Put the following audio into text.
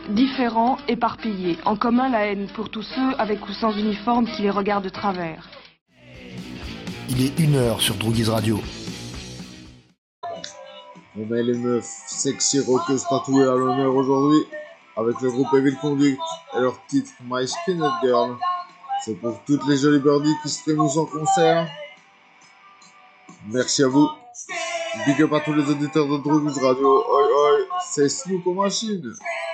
différents, éparpillés. En commun, la haine pour tous ceux avec ou sans uniforme qui les regardent de travers. Il est 1h sur Droogies Radio. On met les meufs sexy rockeuses tatouées à l'honneur aujourd'hui avec le groupe Evil Conduct et leur titre My Skinhead Girl. C'est pour toutes les jolies birdies qui se trémoussent en concert. Merci à vous. Big up à tous les auditeurs de Droogies Radio. Oi oi, c'est Snoop aux machines.